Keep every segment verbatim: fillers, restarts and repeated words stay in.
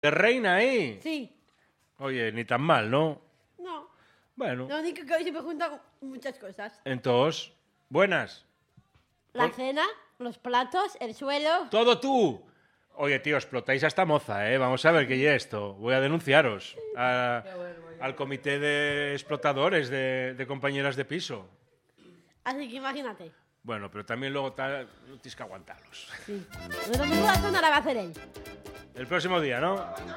¿De reina ahí? Sí. Oye, ni tan mal, ¿no? No. Bueno. Lo único que hoy se me juntan muchas cosas. Entonces, buenas. La Ol- cena, los platos, el suelo. ¡Todo tú! Oye, tío, explotáis a esta moza, ¿eh? Vamos a ver qué es esto. Voy a denunciaros a- al comité de explotadores de, de compañeras de piso. Así que imagínate. Bueno, pero también luego tal, tienes que aguantarlos. Sí. Lo mismo la cena la va a hacer él. El próximo día, ¿no?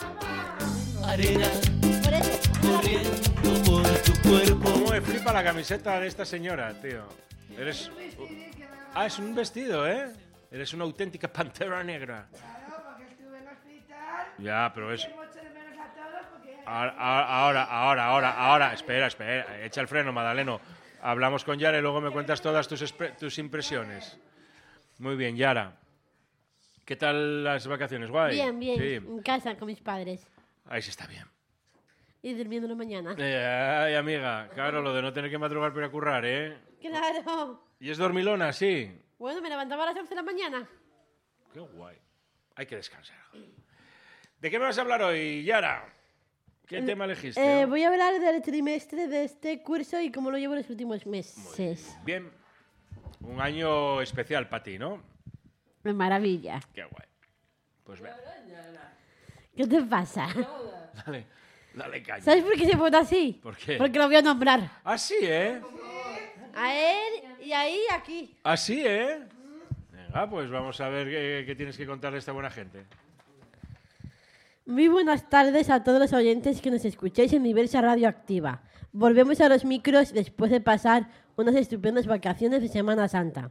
Arena Por eso. corriendo por tu cuerpo. ¿Cómo me flipa la camiseta de esta señora, tío? Eres... Ah, es un vestido, ¿eh? Eres una auténtica pantera negra. Claro, porque estuve en el hospital. Ya, pero es... Y mucho de menos a todos porque... Ahora, ahora, ahora, ahora, ahora, espera, espera, echa el freno, Madaleno. Hablamos con Yara y luego me cuentas todas tus, espe- tus impresiones. Muy bien, Yara. ¿Qué tal las vacaciones? ¿Guay? Bien, bien. Sí. En casa con mis padres. Ahí sí está bien. Y durmiéndolo mañana. Eh, ay, amiga, claro, lo de no tener que madrugar para ir a currar, ¿eh? Claro. ¿Y es dormilona? Sí. Bueno, me levantaba a las once de la mañana. Qué guay. Hay que descansar. ¿De qué me vas a hablar hoy, Yara? ¿Qué tema elegiste? Eh, no? voy a hablar del trimestre de este curso y cómo lo llevo los últimos meses. Bien. Un año especial para ti, ¿no? Maravilla. Qué guay. Pues ve. ¿Qué te pasa? Dale, dale caña. ¿Sabes por qué se vota así? ¿Por qué? Porque lo voy a nombrar. Así, ¿eh? A él y ahí y aquí. Así, ¿eh? Venga, pues vamos a ver qué, qué tienes que contarle a esta buena gente. Muy buenas tardes a todos los oyentes que nos escucháis en Diversa Radio Activa. Volvemos a los micros después de pasar unas estupendas vacaciones de Semana Santa.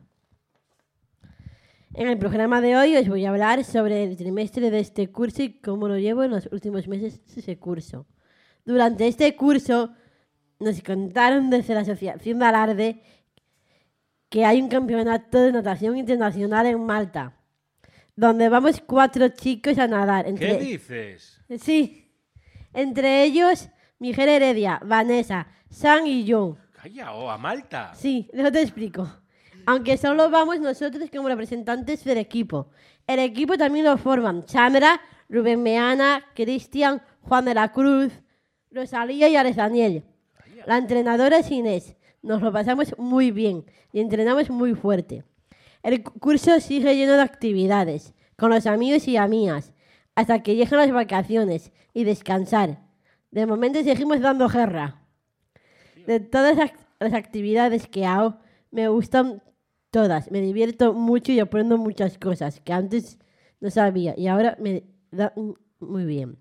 En el programa de hoy os voy a hablar sobre el trimestre de este curso y cómo lo llevo en los últimos meses de ese curso. Durante este curso nos contaron desde la Asociación de Alarde que hay un campeonato de natación internacional en Malta, donde vamos cuatro chicos a nadar. ¿Qué Entre... dices? Sí. Entre ellos, Miguel Heredia, Vanessa, Sam y yo. Calla, oh, a Malta. Sí, luego te explico. Aunque solo vamos nosotros como representantes del equipo. El equipo también lo forman Chandra, Rubén Meana, Cristian, Juan de la Cruz, Rosalía y Alex Daniel. La entrenadora es Inés. Nos lo pasamos muy bien y entrenamos muy fuerte. El cu- curso sigue lleno de actividades, con los amigos y amigas, hasta que lleguen las vacaciones y descansar. De momento seguimos dando guerra. De todas las act- las actividades que hago, me gustan todas. Me divierto mucho y aprendo muchas cosas que antes no sabía y ahora me da mm, muy bien.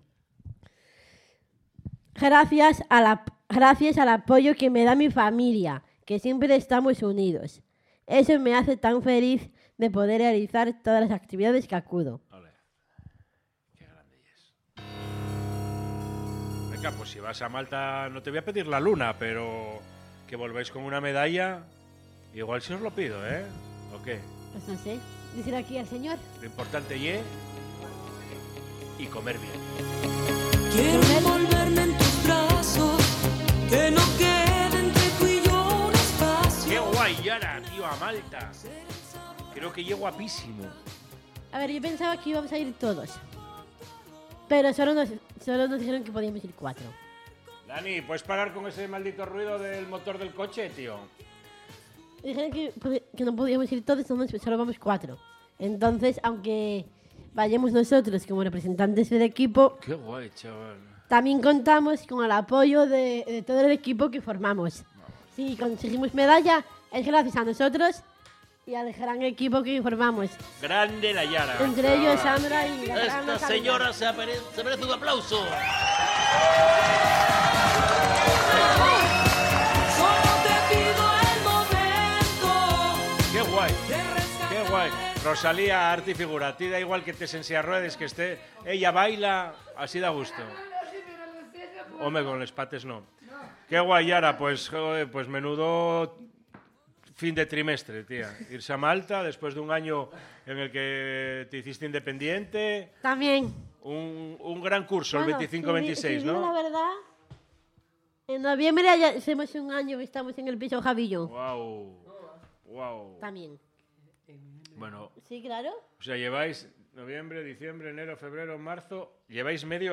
Gracias, a la, gracias al apoyo que me da mi familia, que siempre estamos unidos. Eso me hace tan feliz de poder realizar todas las actividades que acudo. Ole. Qué grande es. Venga, pues si vas a Malta, no te voy a pedir la luna, pero que volvéis con una medalla, igual si os lo pido, ¿eh? ¿O qué? Pues no sé, decir aquí al señor. Lo importante y y comer bien. Quiero envolverme en tus brazos, que no quede entre tú y yo un espacio. ¡Qué guay, Yara, tío, a Malta! Creo que llego guapísimo. A ver, yo pensaba que íbamos a ir todos. Pero solo nos, solo nos dijeron que podíamos ir cuatro. Dani, ¿puedes parar con ese maldito ruido del motor del coche, tío? Dijeron que, pod- que no podíamos ir todos, entonces solo vamos cuatro. Entonces, aunque vayamos nosotros como representantes del equipo, ¡Qué guay, chaval! también contamos con el apoyo de, de todo el equipo que formamos. Si conseguimos medalla, es gracias a nosotros y al gran equipo que formamos. Grande la Yara. Entre ellos, Sandra y la gran Esta Natalia. señora se, apare- se merece un aplauso. Solo te pido el momento ¡Qué guay! de rescatar. ¡Qué guay! Rosalía, arte y figura. A ti da igual que te sense a ruedas, que esté... Ella baila, así da gusto. Hombre, con los pates no. Qué guay, Yara. Pues, joder, pues menudo fin de trimestre, tía. Irse a Malta después de un año en el que te hiciste independiente. También. Un, un gran curso, el Bueno, veinticinco si di- veintiséis, si digo ¿no? la verdad, en noviembre ya hacemos un año que estamos en el piso Javillo. Wow. Wow. También. Bueno, Sí, claro. o sea, lleváis Noviembre, diciembre, enero, febrero, marzo. Lleváis medio